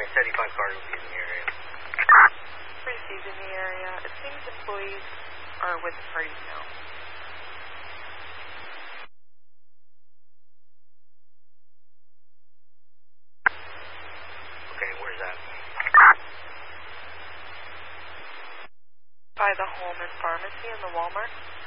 75 cars will be in the area. Received in the area. It seems employees are with the parties now. Okay, where's that? By the home and pharmacy and the Walmart.